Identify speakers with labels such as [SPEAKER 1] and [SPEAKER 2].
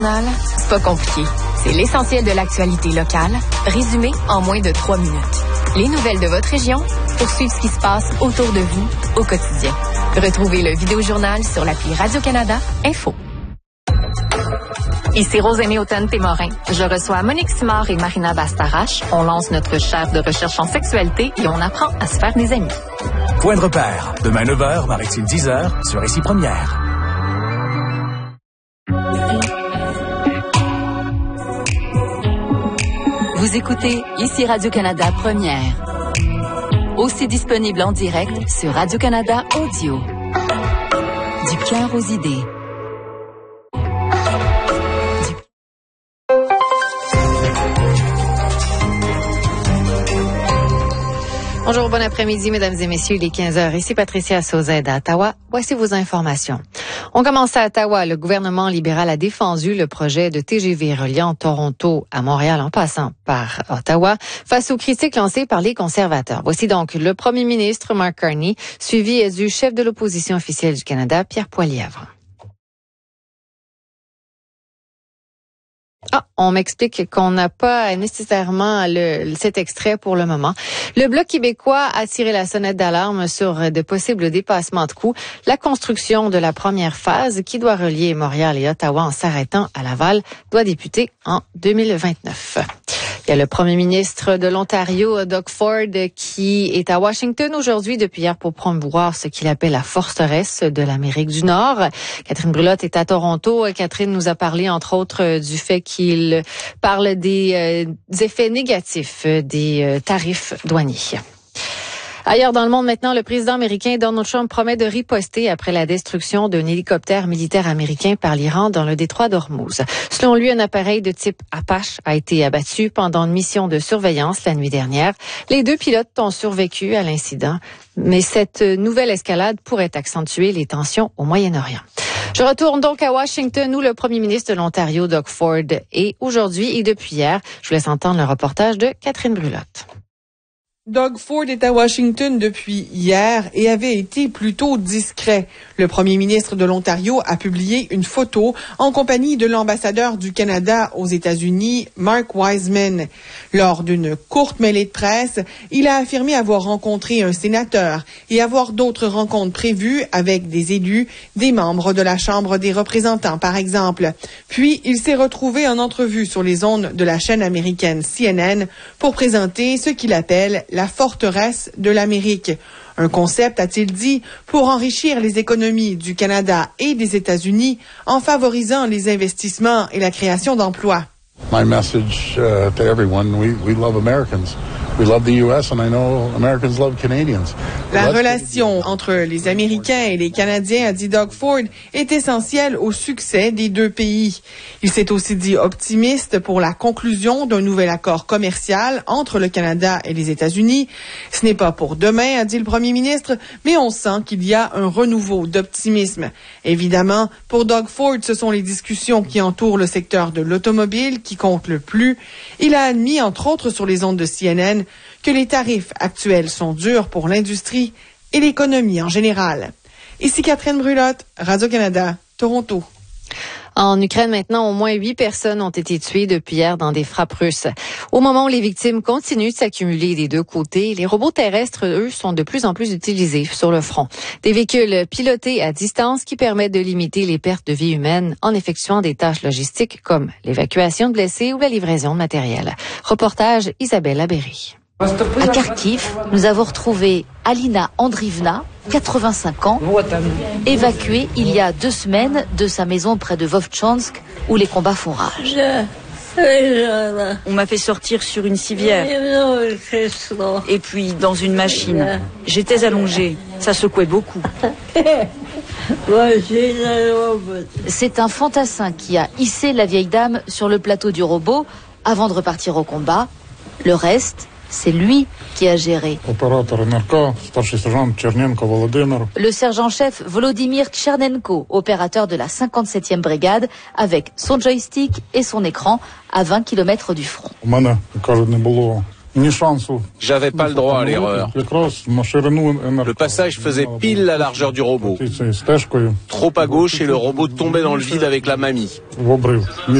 [SPEAKER 1] Pas compliqué. C'est l'essentiel de l'actualité locale, résumé en moins de 3 minutes. Les nouvelles de votre région pour suivre ce qui se passe autour de vous au quotidien. Retrouvez le vidéojournal sur l'appli Radio-Canada Info. Ici Rosémie Automne-Témorin. Je reçois Monique Simard et Marina Bastarache. On lance notre chaire de recherche en sexualité et on apprend à se faire des amis.
[SPEAKER 2] Point de repère. Demain 9h, Maritime 10h, sur Ici Première.
[SPEAKER 3] Vous écoutez Ici Radio-Canada Première. Aussi disponible en direct sur Radio-Canada Audio. Du cœur aux idées.
[SPEAKER 4] Bonjour, bon après-midi, mesdames et messieurs, il est 15h. Ici Patricia Sauzet à Ottawa. Voici vos informations. On commence à Ottawa. Le gouvernement libéral a défendu le projet de TGV reliant Toronto à Montréal en passant par Ottawa face aux critiques lancées par les conservateurs. Voici donc le premier ministre Mark Carney, suivi du chef de l'opposition officielle du Canada, Pierre Poilievre. On m'explique qu'on n'a pas nécessairement cet extrait pour le moment. Le Bloc québécois a tiré la sonnette d'alarme sur de possibles dépassements de coûts. La construction de la première phase, qui doit relier Montréal et Ottawa en s'arrêtant à Laval, doit débuter en 2029. Il y a le premier ministre de l'Ontario, Doug Ford, qui est à Washington aujourd'hui depuis hier pour promouvoir ce qu'il appelle la forteresse de l'Amérique du Nord. Catherine Brulotte est à Toronto. Catherine nous a parlé, entre autres, du fait qu'il parle des effets négatifs des tarifs douaniers. Ailleurs dans le monde maintenant, le président américain Donald Trump promet de riposter après la destruction d'un hélicoptère militaire américain par l'Iran dans le détroit d'Ormuz. Selon lui, un appareil de type Apache a été abattu pendant une mission de surveillance la nuit dernière. Les 2 pilotes ont survécu à l'incident, mais cette nouvelle escalade pourrait accentuer les tensions au Moyen-Orient. Je retourne donc à Washington où le premier ministre de l'Ontario, Doug Ford, est aujourd'hui et depuis hier. Je vous laisse entendre le reportage de Catherine Brulotte.
[SPEAKER 5] Doug Ford est à Washington depuis hier et avait été plutôt discret. Le premier ministre de l'Ontario a publié une photo en compagnie de l'ambassadeur du Canada aux États-Unis, Mark Wiseman. Lors d'une courte mêlée de presse, il a affirmé avoir rencontré un sénateur et avoir d'autres rencontres prévues avec des élus, des membres de la Chambre des représentants, par exemple. Puis, il s'est retrouvé en entrevue sur les ondes de la chaîne américaine CNN pour présenter ce qu'il appelle la forteresse de l'Amérique. Un concept, a-t-il dit, pour enrichir les économies du Canada et des États-Unis en favorisant les investissements et la création d'emplois.
[SPEAKER 6] My message to everyone, we love Americans. We love the US and I know Americans love Canadians.
[SPEAKER 5] La relation entre les Américains et les Canadiens, a dit Doug Ford, est essentielle au succès des 2 pays. Il s'est aussi dit optimiste pour la conclusion d'un nouvel accord commercial entre le Canada et les États-Unis. Ce n'est pas pour demain, a dit le premier ministre, mais on sent qu'il y a un renouveau d'optimisme. Évidemment, pour Doug Ford, ce sont les discussions qui entourent le secteur de l'automobile qui comptent le plus. Il a admis, entre autres sur les ondes de CNN, que les tarifs actuels sont durs pour l'industrie et l'économie en général. Ici Catherine Brulotte, Radio-Canada, Toronto.
[SPEAKER 4] En Ukraine, maintenant, au moins 8 personnes ont été tuées depuis hier dans des frappes russes. Au moment où les victimes continuent de s'accumuler des 2 côtés, les robots terrestres, eux, sont de plus en plus utilisés sur le front. Des véhicules pilotés à distance qui permettent de limiter les pertes de vie humaine en effectuant des tâches logistiques comme l'évacuation de blessés ou la livraison de matériel. Reportage Isabelle Labéry.
[SPEAKER 7] À Kharkiv, nous avons retrouvé Alina Andrievna, 85 ans, évacuée il y a 2 semaines de sa maison près de Vovchansk où les combats font rage.
[SPEAKER 8] On m'a fait sortir sur une civière et puis dans une machine. J'étais allongée, ça secouait beaucoup.
[SPEAKER 7] C'est un fantassin qui a hissé la vieille dame sur le plateau du robot avant de repartir au combat. Le reste, c'est lui qui a géré. Le sergent-chef Volodymyr Tchernenko, opérateur de la 57e brigade, avec son joystick et son écran à 20 km du front.
[SPEAKER 9] J'avais pas le droit à l'erreur. Le passage faisait pile la largeur du robot. Trop à gauche et le robot tombait dans le vide avec la mamie.